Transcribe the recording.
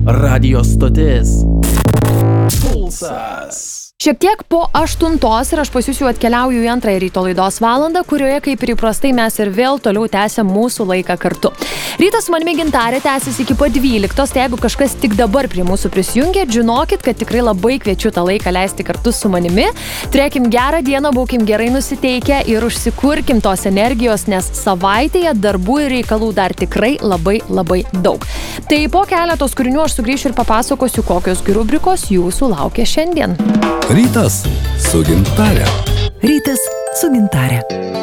Radio stotis Pulsas. Šiek tiek po 8 ir aš pas jūs jau atkeliauju į antrąją ryto laidos valandą, kurioje kaip ir įprastai mes ir vėl toliau tęsiam mūsų laiką kartu. Rytas su manimi Gintarė tęsis iki po 12, tai jeigu kažkas tik dabar prie mūsų prisijungė, žinokit, kad tikrai labai kviečiu tą laiką leisti kartu su manimi. Turėkim gerą dieną, būkim gerai nusiteikę ir užsikurkim tos energijos, nes savaitėje darbų ir reikalų dar tikrai labai daug. Tai po keletos kūrinių aš sugrįšiu ir papasakosiu, kokios rubrikos jūsų laukia šiandien. Rytas su Gintarė. Rytas su Gintarė.